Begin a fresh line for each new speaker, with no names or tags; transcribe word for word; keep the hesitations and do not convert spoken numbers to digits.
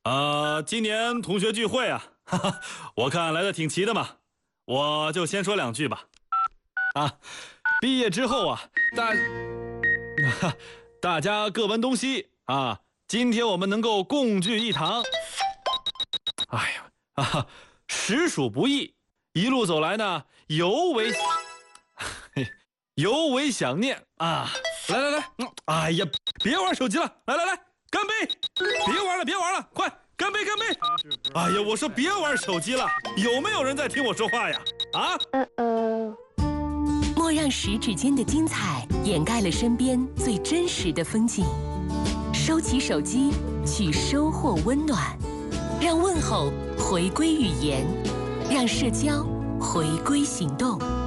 呃，今年同学聚会啊，哈哈，我看来的挺齐的嘛，我就先说两句吧。啊，毕业之后啊，大，大家各闻东西啊，今天我们能够共聚一堂，哎呀啊，实属不易。一路走来呢，尤为，尤为想念啊！来来来，嗯，哎呀，别玩手机了，来来来，干杯！别玩了，别玩了，快干杯干杯！哎呀，我说别玩手机了，有没有人在听我说话呀？啊？
呃呃。
莫让十指间的精彩掩盖了身边最真实的风景。收起手机，去收获温暖，让问候回归语言，让社交回归行动。